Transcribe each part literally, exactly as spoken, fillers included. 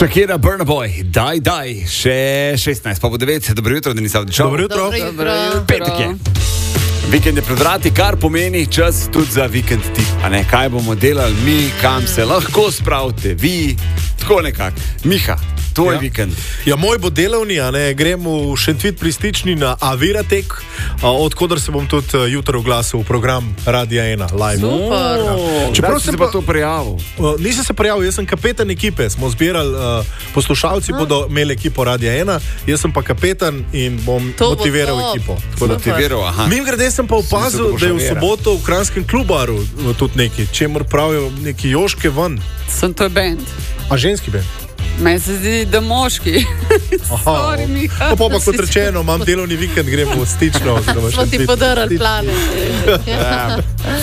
Shakira, Burna Boy, daj, daj, še šestnajst, pa bo devet, dobro jutro, Denis Avdićev. Dobro jutro. Dobro jutro. Petek je. Vikend je pred vrati, kar pomeni čas tudi za vikend tip. A ne, kaj bomo delali mi, kam se lahko spravite, vi, tako nekako. Miha, tvoj Ja. vikend. Ja, moj bo delovni, a ne, grem v Šentvit pri Stični na Aviratek, odkudar se bom tudi uh, jutro oglasil v program Radia ena, live. Super. Čeprav Čeprav si sem se pa pa- to prijavil. Uh, nisem se prijavil, jaz sem kapetan ekipe, smo zbirali, uh, poslušalci bodo imeli ekipo Radia ena, jaz sem pa kapetan in bom To bo motiviral top. ekipo. Tako da- Motiviral, aha. Mim grede sem pa Sem opazil, mislil, da bo da je v šavera. soboto v Kranjskem klubaru uh, tudi neki, čemur pravijo neki joške ven, Sem to je bend. a ženski ben. Meni se zdi, da moški. Sorry, Miha. No, pa, pa kot rečeno, imam delovni vikend, grem v Stično. oziroma Smo ti Šentvid. podarili plane. Ja.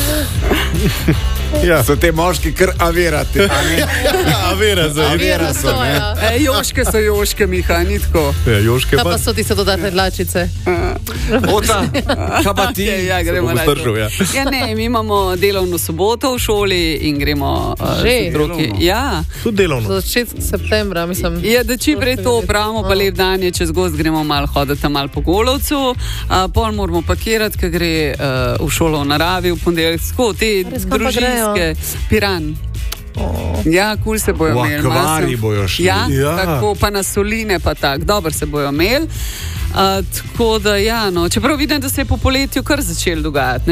Ja, So te moški kar avirati. a vera za Vera so, ja. E, joške so joške, Miha, ni tako. Ja, joške Kaj pa ven. so tiste dodatne dlačice? Ota, kaj pa ti? Ja, ja, gremo bom na vzdržal, ja. Ja, ne, mi imamo delovno soboto v šoli in gremo uh, Že? z otroki. Ja. Tudi delovno. Začetek septembra, mislim. Ja, da čim prej to opravimo, pa lep dan je, čez gost gremo malo hoditi, malo po Golovcu, uh, pol moramo pakirati, ker gre uh, v šolo v naravi, v ponedeljek, tako te Res, kam pa družinske, Piran. Ja, kul se bojo V imeli. malo akvarij sem- bojo šli. Ja, Ja. tako pa na soline, pa tako, dobro se bojo imeli. Uh, tako da, ja, no, čeprav vidim, da se je po poletju kar začel dogajati. Ne?